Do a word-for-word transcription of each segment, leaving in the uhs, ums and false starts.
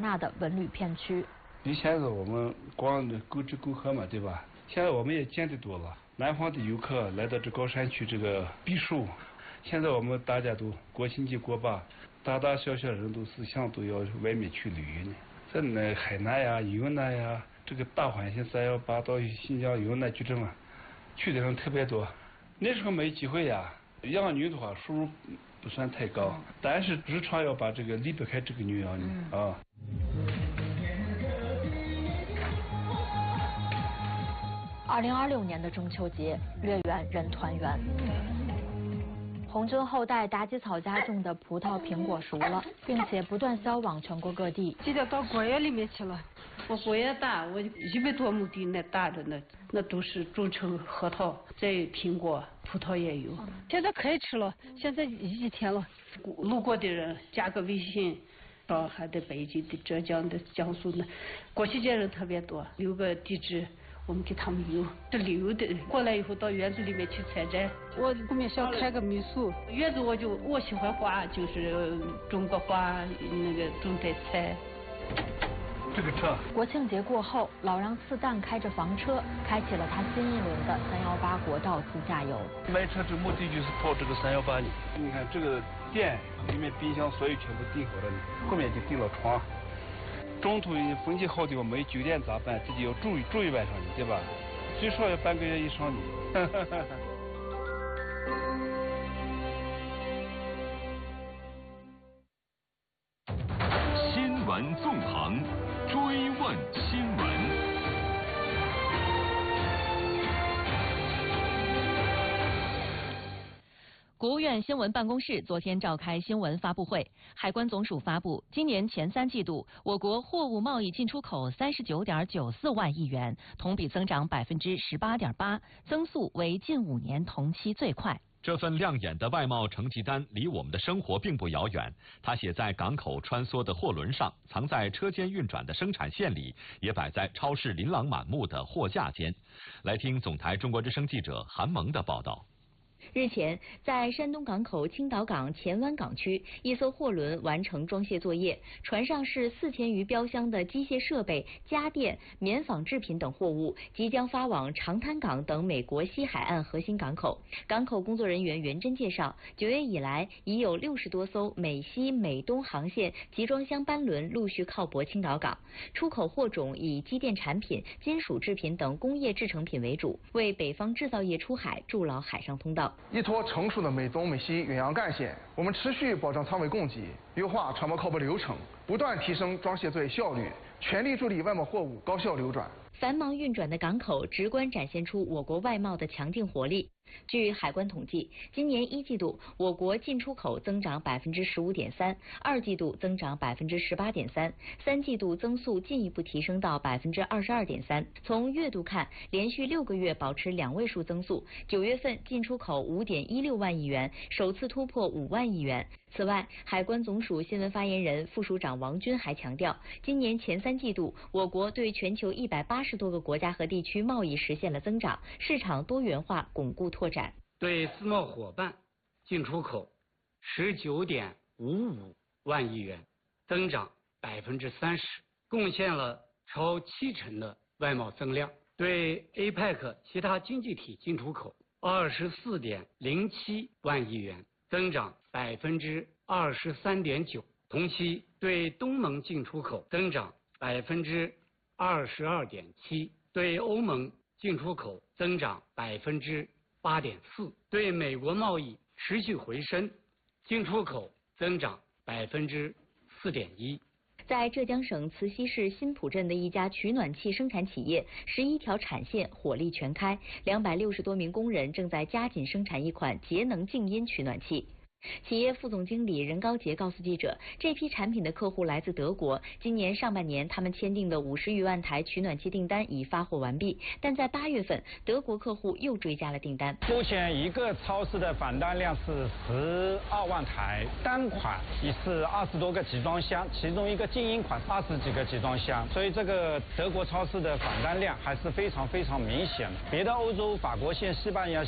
纳的文旅片区。 以前是我们光购吃购喝嘛，对吧？现在我们也见得多了，南方的游客来到这高山区这个避暑。现在我们大家都国庆节过吧，大大小小人都是想都要外面去旅游呢。在那海南呀、云南呀，这个大环线三幺八到新疆云南矩阵啊，去的人特别多。那时候没机会呀，养女的话收入不算太高，但是日常要把这个离不开这个女养女啊。 二零二六年的中秋节，月圆人团圆。红军后代妲己草家种的葡萄、苹果熟了，并且不断销往全国各地。 记得到果园里面去了。我果园大，我一百多亩地，那大着呢，那都是种成核桃，再有苹果、葡萄也有。现在可以吃了，现在一几天了。路过的人加个微信，上海的、北京的、浙江的、江苏的，国庆节人特别多，留个地址。我们给他们邮，这旅游的过来以后到园子里面去采摘。我后面想开个民宿，园子我就我喜欢花，就是种个花，那个种点菜。 这个车。 国庆节过后，老让四蛋开着房车，开启了他新一轮的三幺八国道自驾游。 买车这目的就是跑这个三幺八呢。你看这个店里面冰箱所有全部订好了呢，后面就订了床。中途风景好的话没酒店咋办？自己要住住一晚上呢，对吧？最少要半个月以上呢。 新闻纵横，追问新闻。 国务院新闻办公室昨天召开新闻发布会，海关总署发布，今年前三季度，我国货物贸易进出口三十九点九四万亿元，同比增长百分之十八点八，增速为近五年同期最快。 这份亮眼的外贸成绩单离我们的生活并不遥远，它写在港口穿梭的货轮上，藏在车间运转的生产线里，也摆在超市琳琅满目的货架间。来听总台中国之声记者韩萌的报道。 日前，在山东港口青岛港前湾港区，一艘货轮完成装卸作业，船上是四千余标箱的机械设备、家电、棉纺制品等货物，即将发往长滩港等美国西海岸核心港口。港口工作人员袁真介绍，九月以来，已有六十多艘美西、美东航线集装箱班轮陆续靠泊青岛港，出口货种以机电产品、金属制品等工业制成品为主，为北方制造业出海筑牢海上通道。 依托成熟的美东美西远洋干线，我们持续保障仓位供给，优化船舶靠泊流程，不断提升装卸作业效率，全力助力外贸货物高效流转。 繁忙运转的港口直观展现出我国外贸的强劲活力。据海关统计，今年一季度我国进出口增长百分之十五点三，二季度增长百分之十八点三，三季度增速进一步提升到百分之二十二点三。从月度看，连续六个月保持两位数增速。九月份进出口五点一六万亿元，首次突破五万亿元。此外，海关总署新闻发言人、副署长王军还强调，今年前三季度，我国对全球一百八十多个国家和地区贸易实现了增长，市场多元化巩固拓展。 对自贸伙伴进出口十九点五五万亿元，增长百分之三十，贡献了超七成的外贸增量。对 A P E C 其他经济体进出口二十四点零七万亿元，增长百分之二十三点九，同期对东盟进出口增长百分之二十二点七，对欧盟进出口增长百分之八点四，对美国贸易持续回升，进出口增长百分之四点一。 在浙江省慈溪市新浦镇的一家取暖器生产企业，十一条产线火力全开，两百六十多名工人正在加紧生产一款节能静音取暖器。企业副总经理任高杰告诉记者，这批产品的客户来自德国，今年上半年他们签订的五十余万台取暖器订单已发货完毕，但在八月份，德国客户又追加了订单。 目前一个超市的返单量是十二万台，单款也是二十多个集装箱，其中一个静音款二十几个集装箱，所以这个德国超市的返单量还是非常非常明显的。别的欧洲法国线、西班牙线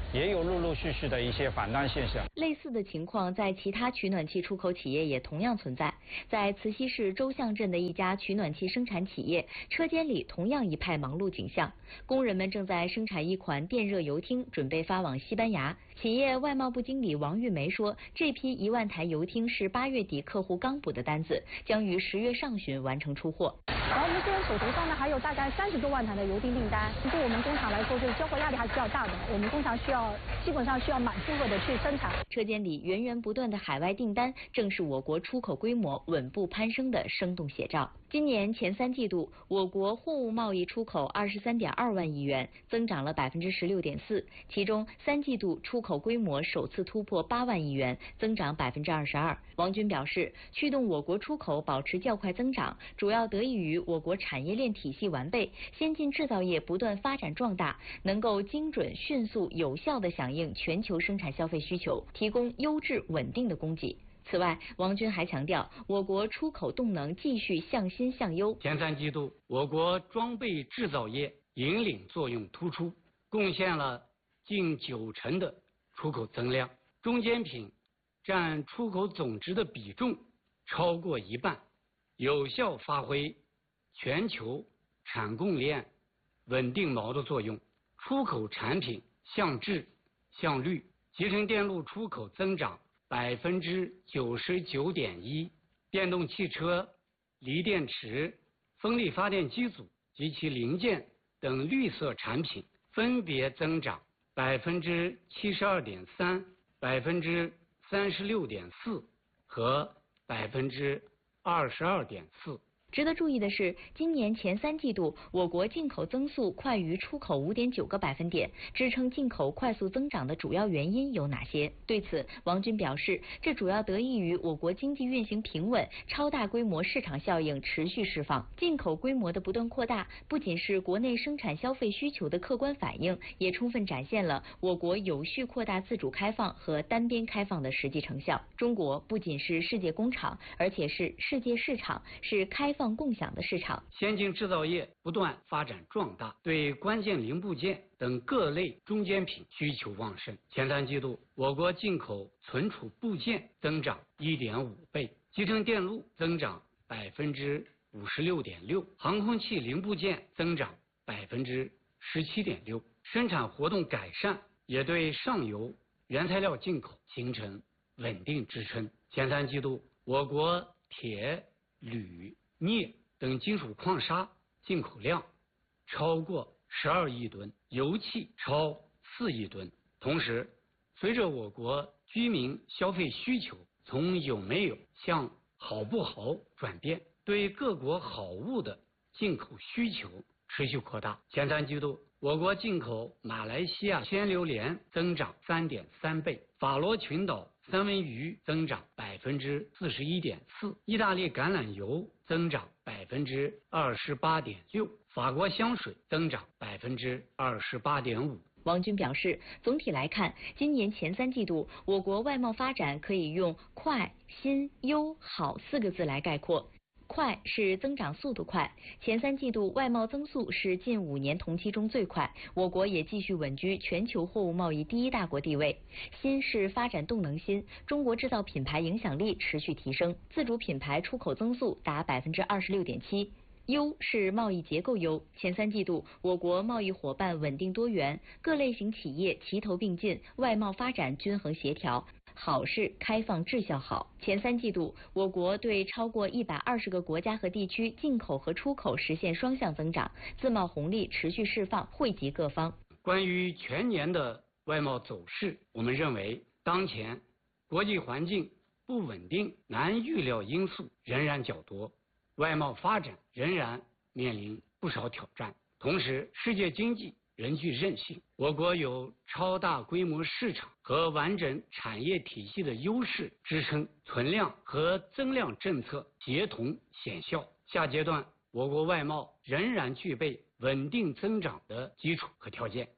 也有陆陆续续的一些反弹现象。 类似的情况在其他取暖器出口企业也同样存在。在慈溪市周巷镇的一家取暖器生产企业，车间里同样一派忙碌景象，工人们正在生产一款电热油汀，准备发往西班牙。企业外贸部经理王玉梅说，这批一万台油汀是八月底客户刚补的单子，将于十月上旬完成出货。 然后我们现在手头上呢还有大概三十多万台的油汀订单，对我们工厂来说，就是交货压力还是比较大的。我们工厂需要基本上需要满负荷的去生产。 车间里源源不断的海外订单，正是我国出口规模稳步攀升的生动写照。今年前三季度，我国货物贸易出口二十三点二万亿元，增长了百分之十六点四。其中三季度出口规模首次突破八万亿元，增长百分之二十二。王军表示，驱动我国出口保持较快增长，主要得益于我国产业链体系完备，先进制造业不断发展壮大，能够精准、迅速、有效地响应全球生产消费需求，提供优质稳定的供给。此外，王军还强调，我国出口动能继续向新向优。 前三季度，我国装备制造业引领作用突出，贡献了近九成的出口增量，中间品占出口总值的比重超过一半，有效发挥全球产供链稳定锚的作用。出口产品向质向率，集成电路出口增长百分之九十九点一，电动汽车、锂电池、风力发电机组及其零件等绿色产品分别增长百分之七十二点三、百分之三十六点四和百分之二十二点四。 值得注意的是，今年前三季度，我国进口增速快于出口 五点九个百分点，支撑进口快速增长的主要原因有哪些？对此，王军表示，这主要得益于我国经济运行平稳，超大规模市场效应持续释放。进口规模的不断扩大，不仅是国内生产消费需求的客观反应，也充分展现了我国有序扩大自主开放和单边开放的实际成效。中国不仅是世界工厂，而且是世界市场，是开放共享的市场。 先进制造业不断发展壮大，对关键零部件等各类中间品需求旺盛。前三季度，我国进口存储部件增长 一点五倍，集成电路增长百分之五十六点六，航空器零部件增长百分之十七点六。生产活动改善也对上游原材料进口形成稳定支撑。前三季度，我国铁、铝、镍等金属矿砂进口量超过十二亿吨，油气超四亿吨。同时，随着我国居民消费需求从有没有向好不好转变，对各国好物的进口需求持续扩大。前三季度，我国进口马来西亚鲜榴莲增长 三点三倍，法罗群岛三文鱼增长百分之四十一点四，意大利橄榄油增长百分之二十八点六，法国香水增长百分之二十八点五。 王军表示，总体来看，今年前三季度我国外贸发展可以用快、新、优、好四个字来概括。快是增长速度快，前三季度外贸增速是近五年同期中最快，我国也继续稳居全球货物贸易第一大国地位。新是发展动能新，中国制造品牌影响力持续提升，自主品牌出口增速达百分之二十六点七。优是贸易结构优，前三季度我国贸易伙伴稳定多元，各类型企业齐头并进，外贸发展均衡协调。好是开放质效好，前三季度我国对超过一百二十个国家和地区进口和出口实现双向增长，自贸红利持续释放，惠及各方。 关于全年的外贸走势，我们认为当前国际环境不稳定，难预料因素仍然较多，外贸发展仍然面临不少挑战。同时，世界经济仍具韧性，我国有超大规模市场和完整产业体系的优势支撑，存量和增量政策协同显效。下阶段，我国外贸仍然具备稳定增长的基础和条件。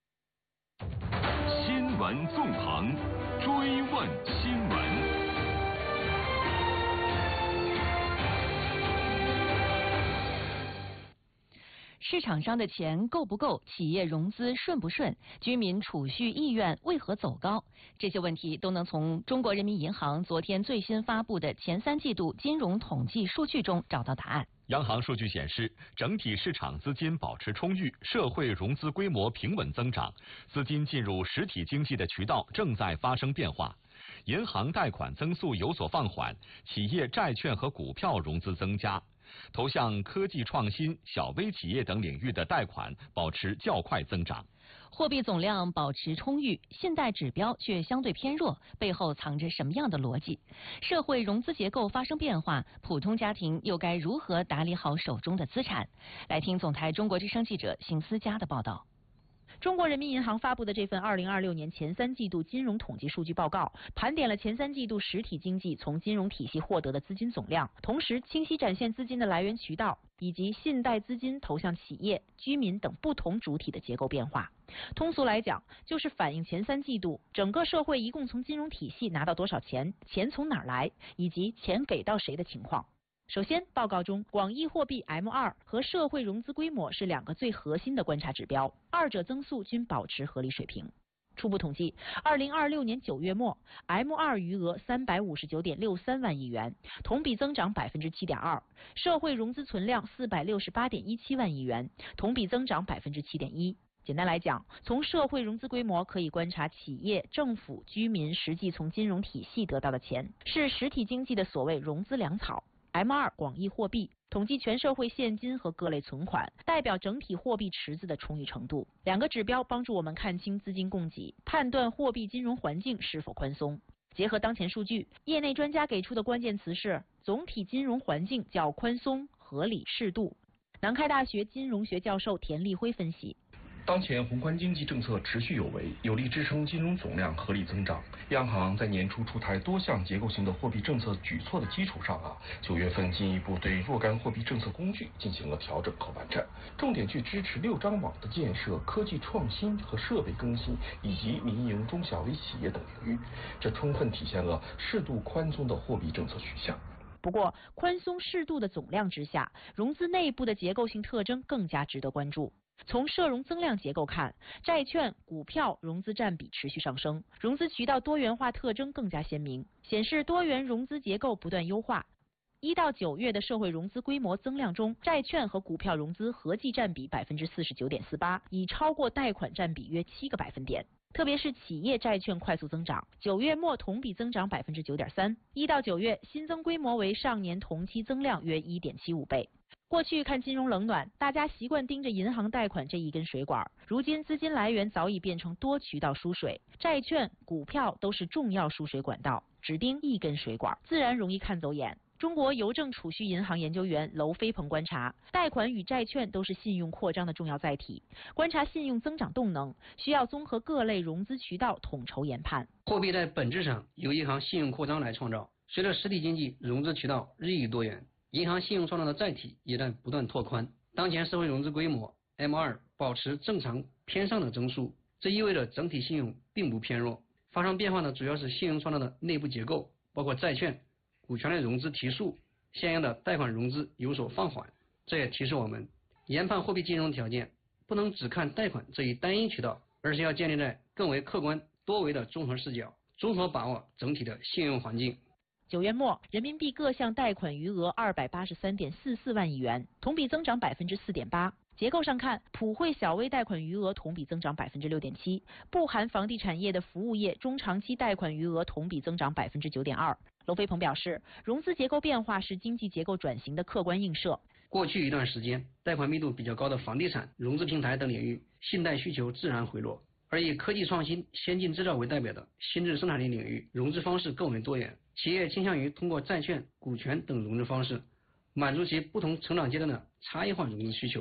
新闻纵横，追问新闻。 市场上的钱够不够？企业融资顺不顺？居民储蓄意愿为何走高？这些问题都能从中国人民银行昨天最新发布的前三季度金融统计数据中找到答案。 央行数据显示，整体市场资金保持充裕，社会融资规模平稳增长，资金进入实体经济的渠道正在发生变化。银行贷款增速有所放缓，企业债券和股票融资增加，投向科技创新、小微企业等领域的贷款保持较快增长。 货币总量保持充裕，信贷指标却相对偏弱，背后藏着什么样的逻辑？社会融资结构发生变化，普通家庭又该如何打理好手中的资产？来听总台中国之声记者邢思佳的报道。 中国人民银行发布的这份二零二六年前三季度金融统计数据报告，盘点了前三季度实体经济从金融体系获得的资金总量，同时清晰展现资金的来源渠道以及信贷资金投向企业、居民等不同主体的结构变化。通俗来讲，就是反映前三季度整个社会一共从金融体系拿到多少钱，钱从哪儿来，以及钱给到谁的情况。首先，报告中广义货币 M 二 和社会融资规模是两个最核心的观察指标，二者增速均保持合理水平。初步统计，二零二六年九月末 ，M 二 余额三百五十九点六三万亿元，同比增长百分之七点二；社会融资存量四百六十八点一七万亿元，同比增长百分之七点一。简单来讲，从社会融资规模可以观察企业、政府、居民实际从金融体系得到的钱，是实体经济的所谓融资粮草。M 二 广义货币统计全社会现金和各类存款，代表整体货币池子的充裕程度。两个指标帮助我们看清资金供给，判断货币金融环境是否宽松。结合当前数据，业内专家给出的关键词是总体金融环境较宽松、合理、适度。南开大学金融学教授田立辉分析， 当前宏观经济政策持续有为，有力支撑金融总量合理增长。央行在年初出台多项结构性的货币政策举措的基础上啊，九月份进一步对若干货币政策工具进行了调整和完善，重点去支持六张网的建设、科技创新和设备更新，以及民营中小微企业等领域。这充分体现了适度宽松的货币政策取向。 不过，宽松适度的总量之下，融资内部的结构性特征更加值得关注。从社融增量结构看，债券、股票融资占比持续上升，融资渠道多元化特征更加鲜明，显示多元融资结构不断优化。一到九月的社会融资规模增量中，债券和股票融资合计占比百分之四十九点四八，已超过贷款占比约七个百分点。特别是企业债券快速增长，九月末同比增长百分之九点三，一到九月新增规模为上年同期增量约一点七五倍。过去看金融冷暖，大家习惯盯着银行贷款这一根水管，如今资金来源早已变成多渠道输水，债券、股票都是重要输水管道，只盯一根水管，自然容易看走眼。中国邮政储蓄银行研究员娄飞鹏观察，贷款与债券都是信用扩张的重要载体，观察信用增长动能，需要综合各类融资渠道统筹研判。 货币在本质上由银行信用扩张来创造，随着实体经济融资渠道日益多元，银行信用创造的载体也在不断拓宽。当前社会融资规模 M 二 保持正常偏上的增速，这意味着整体信用并不偏弱。发生变化的主要是信用创造的内部结构，包括债券、股权类融资提速，相应的贷款融资有所放缓。这也提示我们，研判货币金融条件不能只看贷款这一单一渠道，而是要建立在更为客观多维的综合视角，综合把握整体的信用环境。 九月末，人民币各项贷款余额二百八十三点四四万亿元，同比增长百分之四点八。结构上看，普惠小微贷款余额同比增长百分之六点七，不含房地产业的服务业中长期贷款余额同比增长百分之九点二。娄飞鹏表示，融资结构变化是经济结构转型的客观映射。 过去一段时间，贷款密度比较高的房地产、融资平台等领域，信贷需求自然回落。而以科技创新、先进制造为代表的新质生产力领域，融资方式更为多元，企业倾向于通过债券、股权等融资方式，满足其不同成长阶段的差异化融资需求。